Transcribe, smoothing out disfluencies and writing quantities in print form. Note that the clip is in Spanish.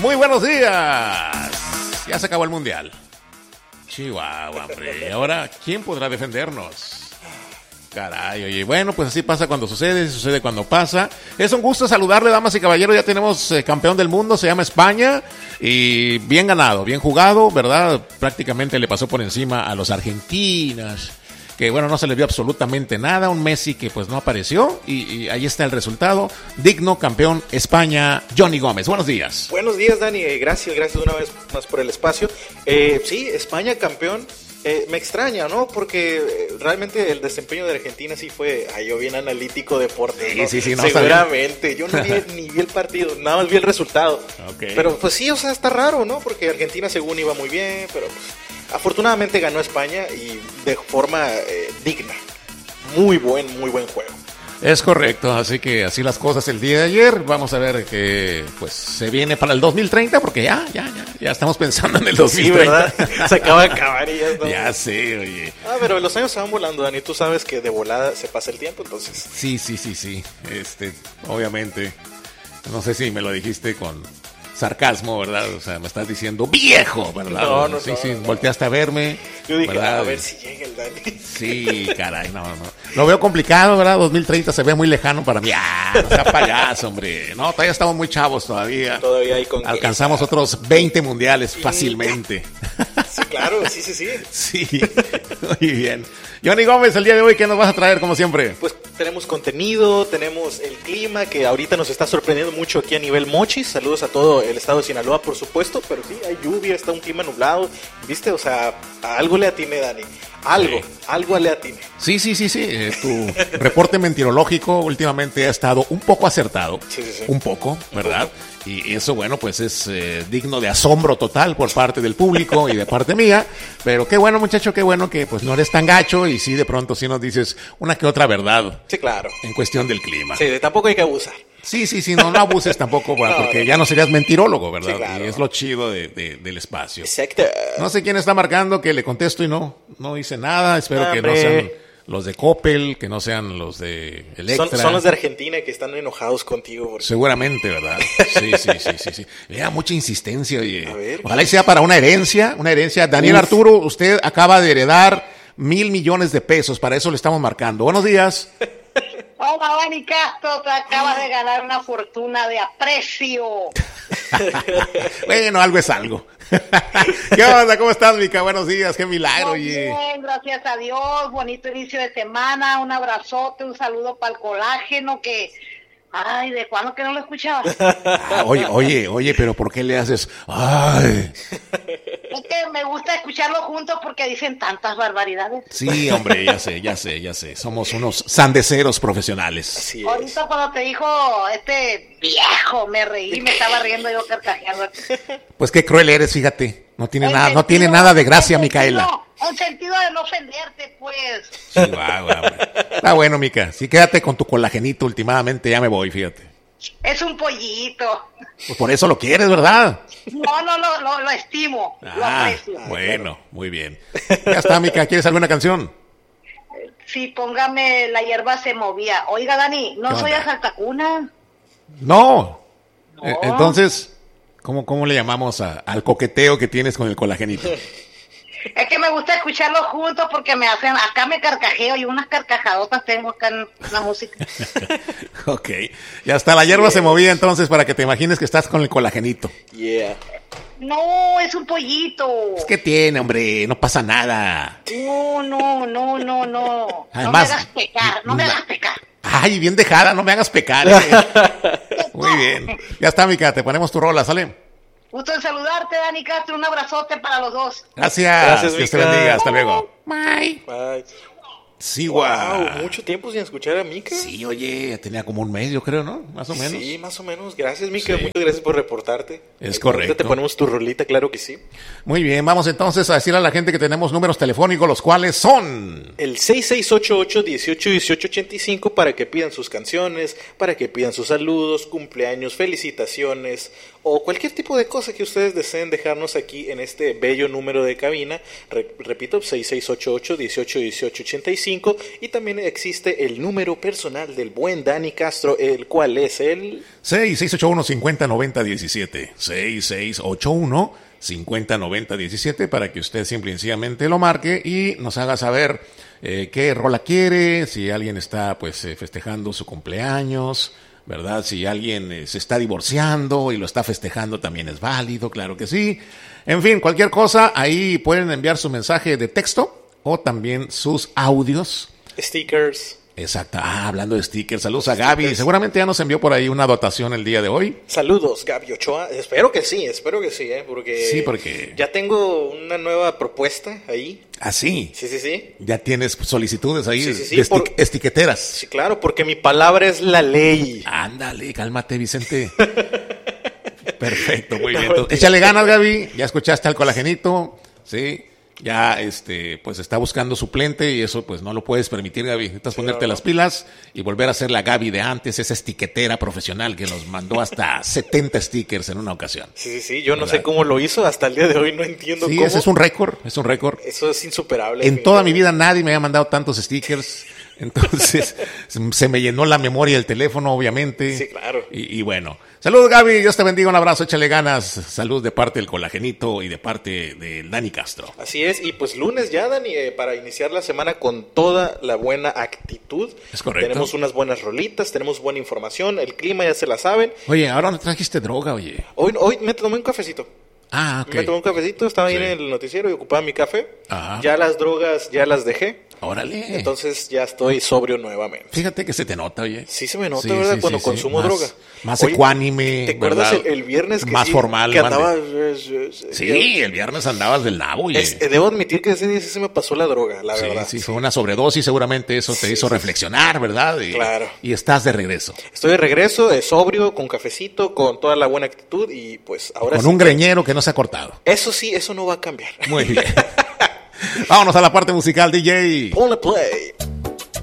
Muy buenos días. Ya se acabó el mundial. Chihuahua, hombre. ¿Y ahora quién podrá defendernos? Caray, oye, bueno, pues así pasa cuando sucede cuando pasa. Es un gusto saludarle, damas y caballeros. Ya tenemos campeón del mundo, se llama España. Y bien ganado, bien jugado, ¿verdad? Prácticamente le pasó por encima a los argentinos, que bueno, no se le vio absolutamente nada. Un Messi que pues no apareció. Y ahí está el resultado. Digno campeón España, Johnny Gómez. Buenos días. Buenos días, Dani. Gracias una vez más por el espacio. Sí, España campeón. Me extraña, ¿no? Porque realmente el desempeño de Argentina sí fue, yo bien analítico deporte, ¿no? Sí, no, seguramente. Yo no ni vi el partido, nada más vi el resultado. Okay. Pero pues sí, o sea, está raro, ¿no? Porque Argentina según iba muy bien, pero pues, afortunadamente ganó España y de forma digna. Muy buen juego. Es correcto, así que así las cosas el día de ayer. Vamos a ver que pues se viene para el 2030 porque ya estamos pensando en el 2030. Sí, ¿verdad? Se acaba de acabar y ya estamos. Ya sé, oye. Pero los años se van volando, Dani. Tú sabes que de volada se pasa el tiempo, entonces. Sí. Obviamente, no sé si me lo dijiste con sarcasmo, ¿verdad? O sea, me estás diciendo viejo, ¿verdad? No. Sí, volteaste a verme. Yo dije, ¿verdad? A ver si llega el Dani. Sí, caray, no. Lo veo complicado, ¿verdad? 2030 se ve muy lejano para mí. No sea payaso, hombre. No, todavía estamos muy chavos todavía. Todavía hay con alcanzamos otros 20 mundiales fácilmente. Sí, claro, sí. Sí, muy bien. Johnny Gómez, el día de hoy, ¿qué nos vas a traer como siempre? Pues tenemos contenido, tenemos el clima que ahorita nos está sorprendiendo mucho aquí a nivel Mochis. Saludos a todo el estado de Sinaloa, por supuesto, pero sí, hay lluvia, está un clima nublado, ¿viste? O sea, a algo le atiné, Dani. Algo le atiné. Sí. Tu reporte meteorológico últimamente ha estado un poco acertado. Sí. Un poco, ¿verdad? Y eso, bueno, pues es digno de asombro total por parte del público y de parte mía. Pero qué bueno, muchacho, qué bueno que pues no eres tan gacho y sí, de pronto sí nos dices una que otra verdad. Sí, claro. En cuestión del clima. Sí, tampoco hay que abusar. Sí, no abuses tampoco, porque ya no serías mentirólogo, ¿verdad? Sí, claro. Y es lo chido del espacio. Exacto. No sé quién está marcando, que le contesto y no dice nada. Espero que no sean los de Coppel, que no sean los de Electra. Son los de Argentina que están enojados contigo. Porque... Seguramente, ¿verdad? Sí. Mira, mucha insistencia, oye. A ver. Ojalá y sea para una herencia. Daniel Arturo, usted acaba de heredar 1,000 millones de pesos. Para eso le estamos marcando. Buenos días. Hola, Dani Castro, te acabas de ganar una fortuna de aprecio. Bueno, algo es algo. ¿Qué onda? ¿Cómo estás, Mica? Buenos días, qué milagro, oye. Bien, gracias a Dios, bonito inicio de semana, un abrazote, un saludo para el colágeno que... Ay, ¿de cuándo que no lo escuchaba? Oye, pero ¿por qué le haces? Ay. Es que me gusta escucharlo juntos porque dicen tantas barbaridades. Sí, hombre, ya sé. Somos unos sandeceros profesionales. Así es. Ahorita cuando te dijo este viejo, me reí, me estaba riendo yo carcajeando. Pues qué cruel eres, fíjate. No tiene nada de gracia, Micaela. Un sentido de no ofenderte, pues. Sí, va. Está bueno, Mica. Sí, quédate con tu colagenito. Últimamente ya me voy, fíjate. Es un pollito. Pues por eso lo quieres, ¿verdad? No, lo estimo, lo aprecio. Bueno, muy bien. Ya está, Mica. ¿Quieres alguna canción? Sí, póngame La hierba se movía. Oiga, Dani, ¿no soy a Saltacuna? No. Entonces, ¿cómo le llamamos al coqueteo que tienes con el colagenito? Es que me gusta escucharlos juntos porque me hacen, acá me carcajeo y unas carcajadotas tengo acá en la música. Ok, ya está, la hierba se movía entonces para que te imagines que estás con el colagenito. Yeah. No, es un pollito. ¿Qué tiene, hombre? No pasa nada. No. Además, no me hagas pecar. Ay, bien dejada, no me hagas pecar. Muy bien. Ya está, Mica, te ponemos tu rola, ¿sale? Gusto en saludarte, Dani Castro. Un abrazote para los dos. Gracias, Dios te bendiga. Hasta luego. Bye. Sí, wow. guau. Mucho tiempo sin escuchar a Mica. Sí, oye, tenía como un mes, yo creo, ¿no? Más o menos. Sí, más o menos. Gracias, Mica. Sí. Muchas gracias por reportarte. Es correcto. Ahorita te ponemos tu rolita, claro que sí. Muy bien, vamos entonces a decirle a la gente que tenemos números telefónicos, los cuales son... El 6688-181885 para que pidan sus canciones, para que pidan sus saludos, cumpleaños, felicitaciones o cualquier tipo de cosa que ustedes deseen dejarnos aquí en este bello número de cabina. Repito, 6688-181885 681-50-90-25. Y también existe el número personal del buen Dani Castro, el cual es el 6681-5090-17. 6681-5090-17 para que usted simple y sencillamente lo marque y nos haga saber qué rola quiere, si alguien está pues festejando su cumpleaños, ¿verdad? Si alguien se está divorciando y lo está festejando también es válido, claro que sí. En fin, cualquier cosa, ahí pueden enviar su mensaje de texto o también sus audios. Stickers. Exacto. Hablando de stickers, saludos a Gaby. Seguramente ya nos envió por ahí una dotación el día de hoy. Saludos, Gaby Ochoa. Espero que sí, porque ya tengo una nueva propuesta ahí. ¿Ah, sí? Sí. Ya tienes solicitudes ahí Sí, de estiqueteras. Sí, claro, porque mi palabra es la ley. Ándale, cálmate, Vicente. Perfecto, muy bien. Entonces, échale ganas, Gaby. Ya escuchaste al colagenito, ¿sí? Ya pues está buscando suplente y eso pues no lo puedes permitir, Gaby. Necesitas ponerte las pilas y volver a ser la Gaby de antes, esa estiquetera profesional que nos mandó hasta 70 stickers en una ocasión. Sí, yo no sé cómo lo hizo, hasta el día de hoy no entiendo cómo. Sí, ese es un récord, Eso es insuperable. En toda mi vida nadie me había mandado tantos stickers. Entonces se me llenó la memoria del teléfono, obviamente. Sí, claro. Y bueno, saludos, Gaby, Dios te bendiga, un abrazo, échale ganas. Salud de parte del colagenito y de parte de Dani Castro. Así es, y pues lunes ya, Dani, para iniciar la semana con toda la buena actitud. Es correcto. Tenemos unas buenas rolitas, tenemos buena información, el clima ya se la saben. Oye, ahora no trajiste droga, oye. Hoy me tomé un cafecito. Ah, ok. Me tomé un cafecito, estaba ahí en el noticiero y ocupaba mi café. Ajá. Ya las drogas ya las dejé. Órale. Entonces ya estoy sobrio nuevamente. Fíjate que se te nota, oye. Sí se me nota, ¿verdad? Cuando consumo droga. Más ecuánime, ¿te acuerdas ¿verdad? el viernes que más formal, que andaba? Sí, el viernes andabas del nabo, oye. Debo admitir que ese día sí se me pasó la droga, la verdad. Sí, fue una sobredosis, seguramente eso te hizo reflexionar, ¿verdad? Claro. Y estás de regreso. Estoy de regreso, sobrio, con cafecito, con toda la buena actitud y pues ahora con un greñero que no se ha cortado. Eso sí, eso no va a cambiar. Muy bien. Vámonos a la parte musical, DJ. Ponle play.